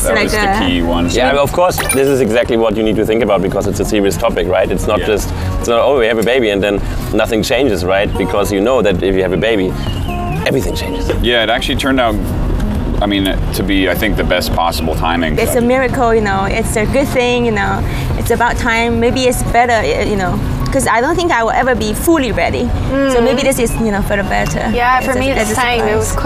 that was the key one. Yeah, of course, this is exactly what you need to think about because it's a serious topic, right? It's not just, it's not, oh, we have a baby and then nothing changes, right? Because you know that if you have a baby, everything changes. Yeah, it actually turned out, I mean, to be, I think, the best possible timing. It's a miracle, you know, it's a good thing, you know, it's about time, maybe it's better, you know, because I don't think I will ever be fully ready. So maybe this is, you know, for the better. Yeah, for me, it's time. It was